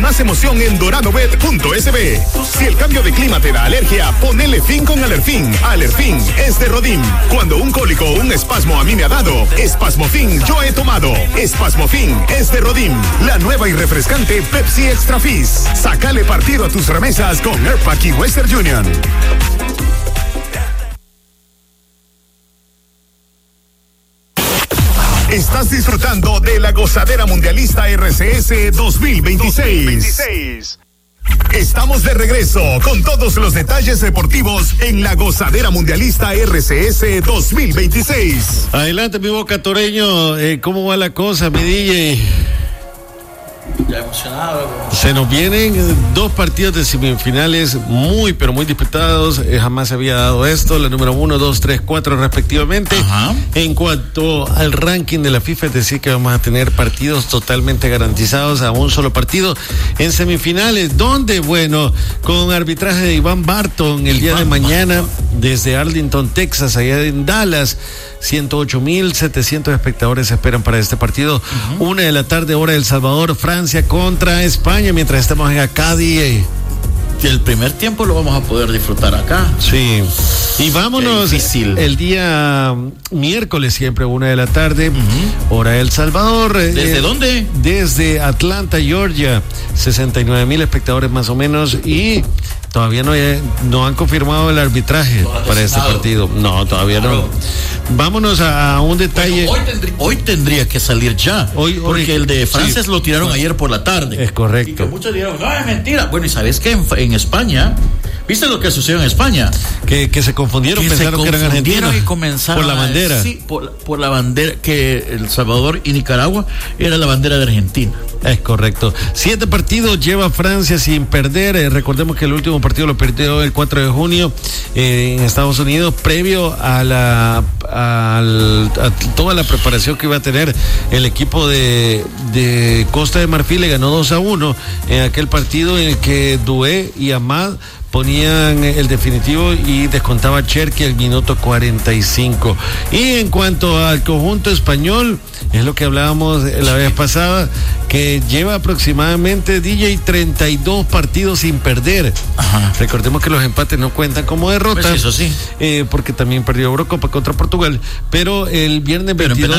más emoción en doradobet.sb. Si el cambio de clima te da alergia, ponele fin con Alerfin. Alerfin es de Rodin. Cuando un cólico o un espasmo a mí me ha dado, Espasmofin yo he tomado. Espasmofin es de Rodin. La nueva y refrescante Pepsi Extra Fizz. Sácale partido a tus remesas con Airpack y Western Union. Estás disfrutando de la Gozadera Mundialista RCS 2026. Estamos de regreso con todos los detalles deportivos en la Gozadera Mundialista RCS 2026. Adelante, mi Boca Toreño. ¿Cómo va la cosa, mi DJ? Ya emocionado. Se nos vienen 2 partidos de semifinales muy, pero muy disputados. Jamás se había dado esto. La número 1, 2, 3, 4 respectivamente. Ajá. En cuanto al ranking de la FIFA, es decir que vamos a tener partidos totalmente garantizados a un solo partido en semifinales. Donde, bueno, con arbitraje de Iván Barton el día de mañana desde Arlington, Texas, allá en Dallas. 108,700 espectadores esperan para este partido. 1:00 p.m, hora de El Salvador, Francia contra España, mientras estamos en Acadie. El primer tiempo lo vamos a poder disfrutar acá. Sí. Y vámonos el día miércoles, siempre 1:00 p.m, hora de El Salvador. ¿Desde dónde? Desde Atlanta, Georgia. 69,000 espectadores más o menos. Y todavía no han confirmado el arbitraje para este partido. No, todavía no. Vámonos a un detalle. Bueno, hoy tendría que salir ya. Porque el de Francia lo tiraron ayer por la tarde. Es correcto. Y que muchos dijeron, no, es mentira. Bueno, y sabes que en España, ¿viste lo que sucedió en España? Que se confundieron, pensaron que eran argentinos. Y comenzaron por la bandera. Sí, por la bandera, que El Salvador y Nicaragua era la bandera de Argentina. Es correcto. 7 partidos lleva Francia sin perder. Recordemos que el último partido lo perdió el 4 de junio en Estados Unidos, previo a toda la preparación que iba a tener el equipo de Costa de Marfil. Le ganó 2-1 en aquel partido en el que Doué y Amad ponían el definitivo y descontaba Cherki al minuto 45. Y en cuanto al conjunto español, es lo que hablábamos la vez pasada, que lleva aproximadamente 32 partidos sin perder. Ajá. Recordemos que los empates no cuentan como derrotas. Pues eso sí. Porque también perdió Eurocopa contra Portugal. Pero el viernes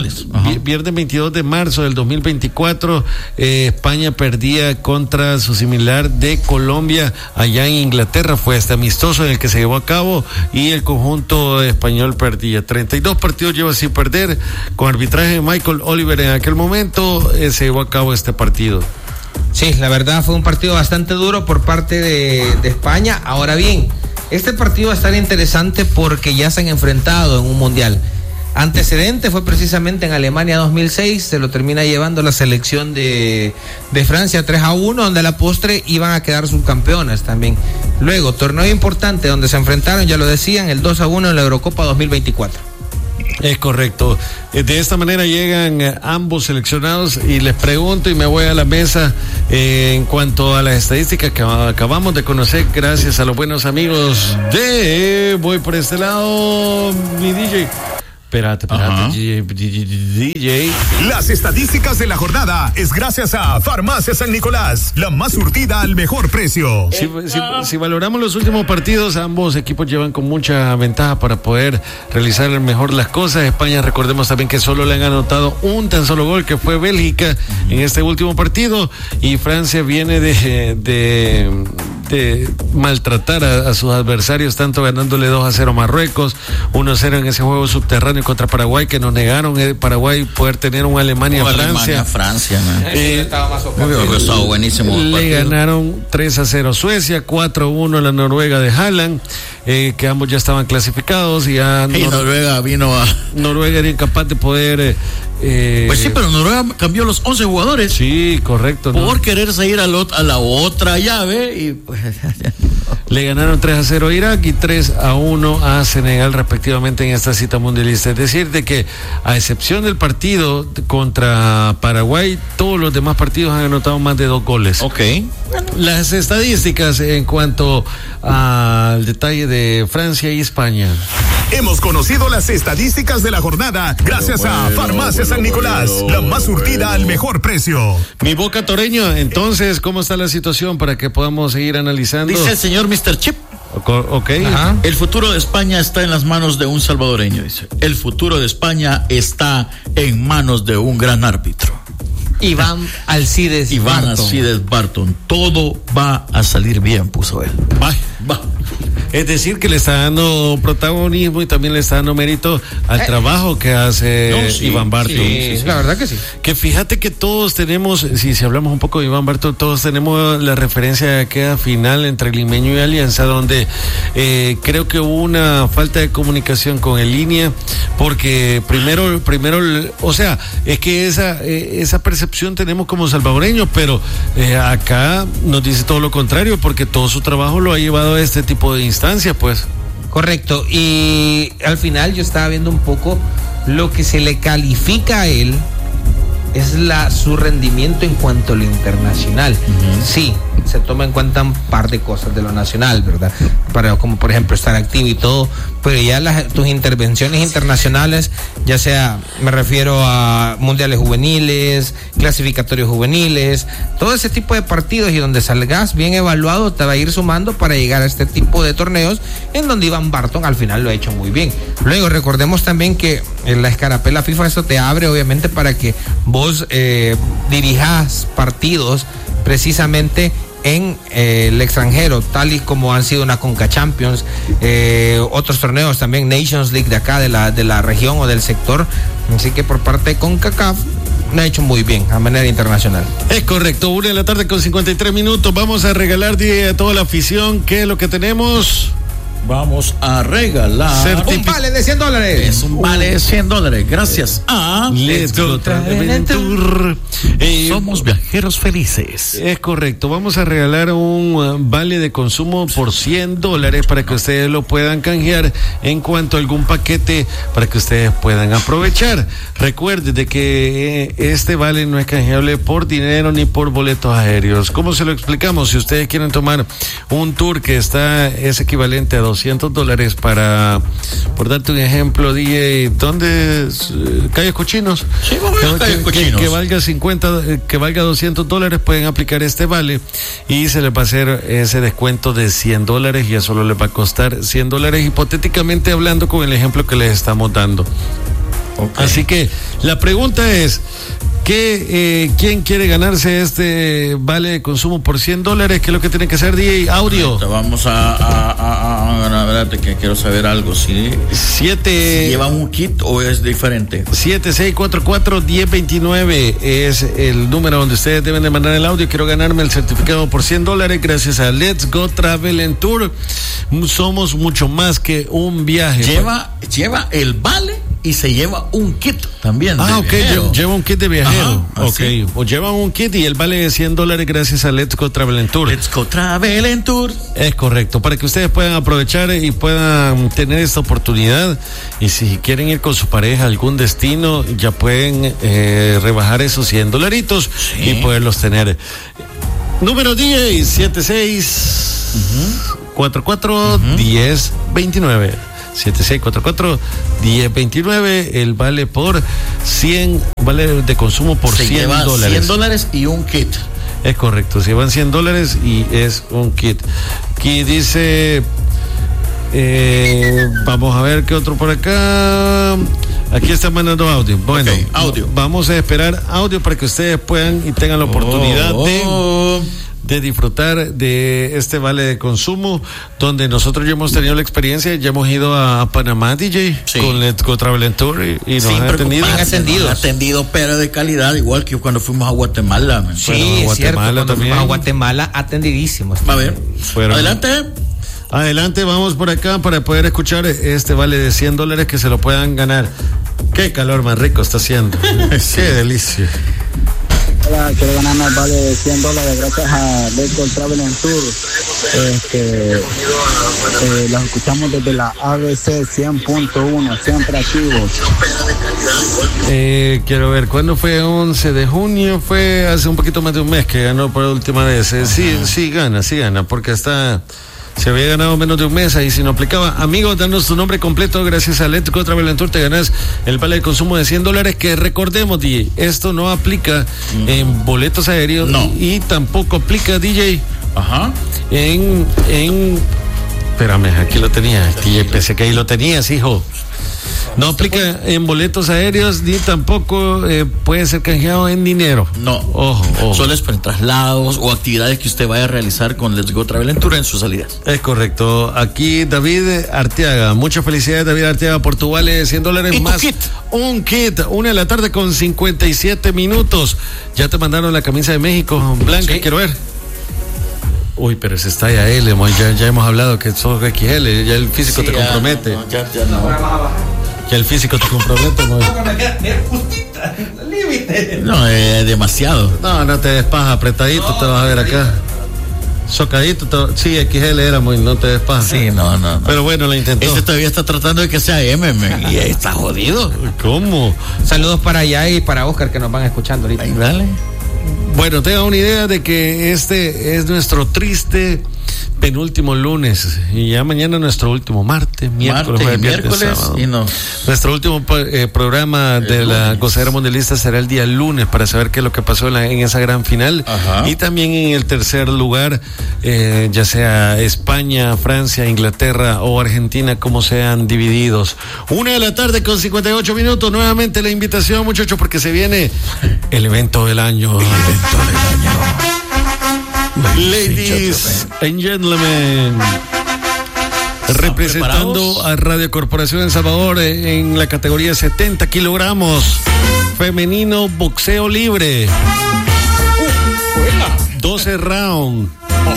22 de marzo del 2024, España perdía contra su similar de Colombia allá en Inglaterra. Fue este amistoso en el que se llevó a cabo y el conjunto español perdía. 32 partidos lleva sin perder. Con arbitraje de Michael Oliver en aquel momento se llevó a cabo este partido. Sí, la verdad fue un partido bastante duro por parte de España. Ahora bien, este partido va a estar interesante porque ya se han enfrentado en un mundial. Antecedente fue precisamente en Alemania 2006, se lo termina llevando la selección de Francia 3-1, donde a la postre iban a quedar subcampeonas también. Luego, torneo importante donde se enfrentaron, ya lo decían, el 2-1 en la Eurocopa 2024. Es correcto. De esta manera llegan ambos seleccionados y les pregunto y me voy a la mesa en cuanto a las estadísticas que acabamos de conocer gracias a los buenos amigos de... Voy por este lado, mi DJ. Espérate, DJ. Las estadísticas de la jornada es gracias a Farmacia San Nicolás, la más surtida al mejor precio. Si valoramos los últimos partidos, ambos equipos llevan con mucha ventaja para poder realizar mejor las cosas. España, recordemos también que solo le han anotado un tan solo gol, que fue Bélgica en este último partido, y Francia viene de maltratar a sus adversarios, tanto ganándole 2-0 a Marruecos, 1-0 en ese juego subterráneo contra Paraguay, que nos negaron Paraguay poder tener un Alemania-Francia. Estaba buenísimo. Le ganaron 3-0 a Suecia, 4-1 a la Noruega de Haaland, que ambos ya estaban clasificados y ya Noruega era incapaz de poder pues sí, pero Noruega cambió los 11 jugadores. Sí, correcto. Por quererse ir a la otra llave y pues le ganaron 3-0 a Irak y 3-1 a Senegal respectivamente en esta cita mundialista. Es decir, de que a excepción del partido contra Paraguay, todos los demás partidos han anotado más de 2 goles. Ok. las estadísticas en cuanto al detalle de Francia y España. Hemos conocido las estadísticas de la jornada gracias a Farmacia San Nicolás, la más surtida al mejor precio. Mi Boca Toreño, entonces, ¿cómo está la situación para que podamos seguir analizando? Dice el señor Mr. Chip. Ok. Ajá. El futuro de España está en las manos de un salvadoreño, dice. El futuro de España está en manos de un gran árbitro. Iván Alcides Barton. Todo va a salir bien, puso él. Va. Es decir, que le está dando protagonismo y también le está dando mérito al trabajo que hace Iván Barton. Sí, la verdad que sí. Que fíjate que todos tenemos, si hablamos un poco de Iván Barton, todos tenemos la referencia de aquella final entre Limeño y Alianza, donde creo que hubo una falta de comunicación con el línea, porque primero, o sea, es que esa percepción tenemos como salvadoreños, pero acá nos dice todo lo contrario, porque todo su trabajo lo ha llevado a este tipo de instancias, pues. Correcto, y al final yo estaba viendo un poco lo que se le califica a él es su rendimiento en cuanto a lo internacional. Sí, se toma en cuenta un par de cosas de lo nacional, ¿verdad? Como por ejemplo estar activo y todo, pero ya tus intervenciones internacionales, ya sea, me refiero a mundiales juveniles, clasificatorios juveniles, todo ese tipo de partidos, y donde salgas bien evaluado te va a ir sumando para llegar a este tipo de torneos en donde Iván Barton al final lo ha hecho muy bien. Luego recordemos también que en la escarapela FIFA eso te abre obviamente para que vos dirijas partidos precisamente en el extranjero, tal y como han sido una Conca Champions, otros torneos también, Nations League de acá, de la región o del sector. Así que por parte de CONCACAF lo ha hecho muy bien a manera internacional. Es correcto, 1:53 p.m. Vamos a regalar a toda la afición. ¿Qué es lo que tenemos? Vamos a regalar un vale de $100. Es un vale de $100 gracias a Let's Go Travel Tour. Somos viajeros felices. Es correcto, vamos a regalar un vale de consumo por $100 para que ustedes lo puedan canjear en cuanto a algún paquete para que ustedes puedan aprovechar. Recuerden de que este vale no es canjeable por dinero ni por boletos aéreos. ¿Cómo se lo explicamos? Si ustedes quieren tomar un tour que es equivalente a $200 para, por darte un ejemplo, DJ, ¿dónde? Calles Cochinos. Sí, Cochinos. Que valga $200, pueden aplicar este vale y se les va a hacer ese descuento de $100 y ya solo les va a costar $100, hipotéticamente hablando con el ejemplo que les estamos dando. Okay. Así que la pregunta es, ¿quién quiere ganarse este vale de consumo por $100? ¿Qué es lo que tiene que hacer, DJ? Audio. Vamos a ver, que quiero saber algo. Si lleva un kit o es diferente. 7644-1029 es el número donde ustedes deben de mandar el audio. Quiero ganarme el certificado por $100 gracias a Let's Go Travel and Tour. Somos mucho más que un viaje. Lleva el vale y se lleva un kit también. Lleva un kit de viajero. Okay. O lleva un kit y el vale de $100 gracias a Let's Go Travel and Tour. Let's Go Travel and Tour. Es correcto, para que ustedes puedan aprovechar y puedan tener esta oportunidad. Y si quieren ir con su pareja a algún destino, ya pueden rebajar esos $100 y poderlos tener. Número 10, 7644-1029. 7644-1029, el vale por vale de consumo por $100. $100 y un kit. Es correcto, se llevan $100 y es un kit. Aquí dice, vamos a ver qué otro por acá. Aquí está mandando audio. Bueno, audio. Vamos a esperar audio para que ustedes puedan y tengan la oportunidad de disfrutar de este vale de consumo, donde nosotros ya hemos tenido la experiencia, ya hemos ido a Panamá, DJ, con Let's Go Travel and Tour y nos han atendido, pero de calidad, igual que cuando fuimos a Guatemala. Sí, es cierto, cuando fuimos a Guatemala, atendidísimos. A ver, Adelante, vamos por acá para poder escuchar este vale de $100 que se lo puedan ganar. Qué calor más rico está haciendo. Qué delicia. Hola, quiero ganarme el vale de $100 gracias a Let's Go Travel and Tour. Los escuchamos desde la ABC 100.1, siempre activos. Quiero ver, ¿cuándo fue? 11 de junio, fue hace un poquito más de un mes que ganó por última vez. Sí gana, porque se había ganado menos de un mes, ahí si no aplicaba. Amigos, danos tu nombre completo. Gracias a Let's Go Travel Tour te ganas el vale de consumo de $100, que recordemos, DJ, esto no aplica en boletos aéreos, no. Y tampoco aplica, DJ, en espérame, aquí lo tenía, DJ, pensé que ahí lo tenías, hijo. No aplica en boletos aéreos ni tampoco puede ser canjeado en dinero. No. Ojo. Solo es para traslados o actividades que usted vaya a realizar con Let's Go Travel Tour en sus salidas. Es correcto. Aquí David Arteaga. Muchas felicidades, David Arteaga, por tu vale de $100 más. Un kit. 1:57 Ya te mandaron la camisa de México, Blanca, sí. Quiero ver. Uy, pero ese está ya él, ya hemos hablado que sos XL, ya el físico sí, te compromete. Ya el físico te compromete, ¿no? Justita, límite. No, es demasiado. No te des paja, apretadito te vas a ver acá. Socadito, sí, XL era no te des paja. Sí, no. Pero bueno, lo intentó. Este todavía está tratando de que sea M, y está jodido. ¿Cómo? Saludos para allá y para Oscar que nos van escuchando ahorita. Ahí, dale. Bueno, tenga una idea de que este es nuestro triste penúltimo lunes y ya mañana nuestro último martes, miércoles y no. Nuestro último programa de la Gozadera Mundialista será el día lunes para saber qué es lo que pasó en esa gran final. Y también en el tercer lugar, ya sea España, Francia, Inglaterra o Argentina, como sean divididos. 1:58 nuevamente la invitación, muchachos, porque se viene el evento del año. Ladies and gentlemen, representando a Radio Corporación El Salvador en la categoría 70 kilogramos, femenino boxeo libre, 12 round.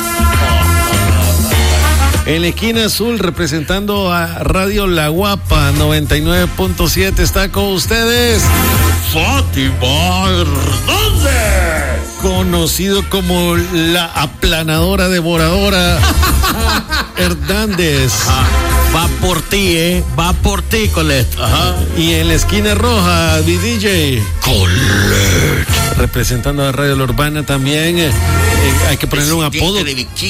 En la esquina azul, representando a Radio La Guapa 99.7, está con ustedes Fátima Hernández, conocido como la aplanadora devoradora Hernández. Va por ti, Colette. Y en la esquina roja, mi DJ Colette, representando a Radio La Urbana también. Hay que ponerle un apodo.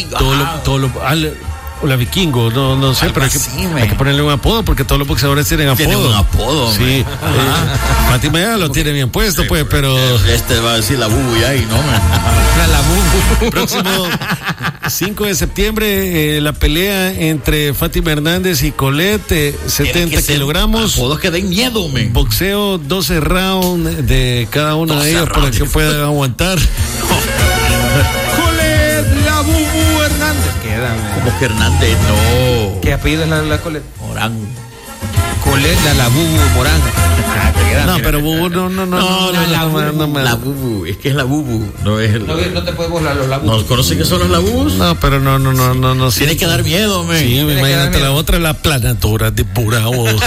La Vikingo, no sé, pero hay que ponerle un apodo porque todos los boxeadores tienen apodo. Tienen un apodo, sí. Fátima ya lo tiene bien puesto, sí, pues, pero. Este va a decir la bubu ya y no, man. La bubu. Próximo 5 de septiembre, la pelea entre Fátima Hernández y Colette, 70 kilogramos. Apodos que den miedo, man. Boxeo, 12 rounds de cada uno de ellos para que puedan aguantar. La Bubu Hernández. ¿Cómo que Hernández? No. ¿Qué apellido es la Colette? Morán. Colette, la Bubu Morán. No, pero Bubu no. La Bubu, es que es la Bubu, no es no te puedes burlar los labubus. ¿No conocen que son los labubus? No, pero no. Tiene que dar miedo, men. Sí, imagínate, la otra es la planadora de pura voz.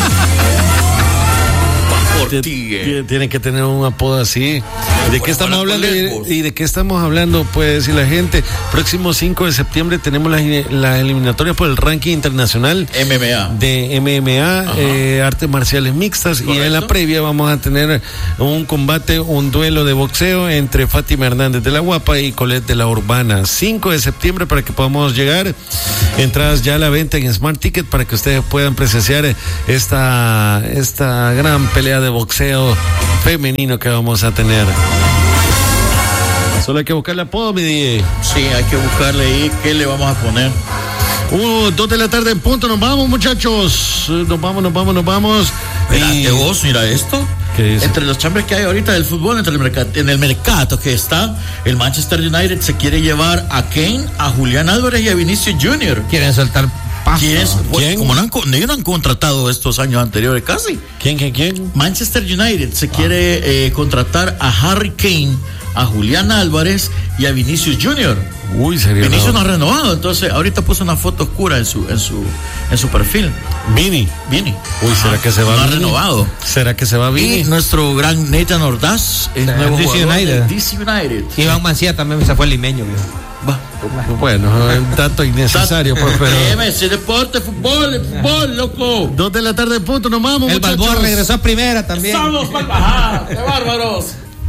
Tienen que tener un apodo así. ¿De qué estamos hablando? ¿Y de qué estamos hablando? Puede decir la gente. Próximo 5 de septiembre tenemos la eliminatoria por el ranking internacional de MMA, artes marciales mixtas. Correcto. Y en la previa vamos a tener un duelo de boxeo entre Fátima Hernández de La Guapa y Colette de La Urbana. 5 de septiembre para que podamos llegar. Entradas ya a la venta en Smart Ticket para que ustedes puedan presenciar esta gran pelea de boxeo femenino que vamos a tener. Solo hay que buscarle apodo, mi DJ. Sí, hay que buscarle ahí. ¿Qué le vamos a poner? 2 de la tarde en punto. Nos vamos, muchachos. Nos vamos. Mira, vos, mira esto. ¿Qué es? Entre los chambres que hay ahorita del fútbol, en el mercado que está, el Manchester United se quiere llevar a Kane, a Julián Álvarez y a Vinicius Junior. Quieren soltar paso. ¿Quién? Como no han contratado estos años anteriores casi. ¿Quién? Manchester United se quiere contratar a Harry Kane, a Julián Álvarez y a Vinicius Junior. Uy, sería. Vinicius no ha renovado, entonces ahorita puso una foto oscura en su perfil. Vini. Uy, ¿será que se va? No ha renovado. ¿Será que se va Vini? Y nuestro gran Nathan Ordaz, el nuevo jugador de DC United. Iván Mancía también se fue el limeño, viejo. Bueno, un dato innecesario, pues, pero. Ese deporte, fútbol, loco. 2 de la tarde, punto, nos vamos. El Balboa regresó a primera también. Estamos para bajar, qué bárbaros.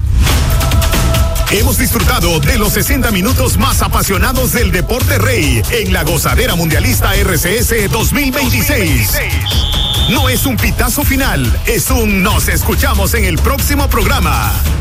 Hemos disfrutado de los 60 minutos más apasionados del deporte rey en la gozadera mundialista RCS 2026. No es un pitazo final, es un nos escuchamos en el próximo programa.